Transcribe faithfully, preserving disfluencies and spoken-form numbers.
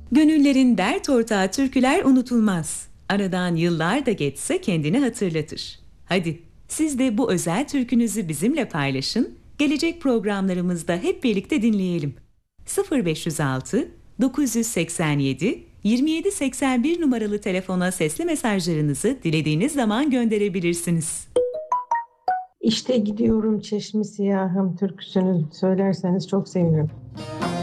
Gönüllerin dert ortağı türküler unutulmaz. Aradan yıllar da geçse kendini hatırlatır. Hadi siz de bu özel türkünüzü bizimle paylaşın. Gelecek programlarımızda hep birlikte dinleyelim. sıfır beş yüz altı dokuz yüz seksen yedi yirmi yedi seksen bir numaralı telefona sesli mesajlarınızı dilediğiniz zaman gönderebilirsiniz. İşte gidiyorum Çeşmi Siyahım türküsünü söylerseniz çok sevinirim.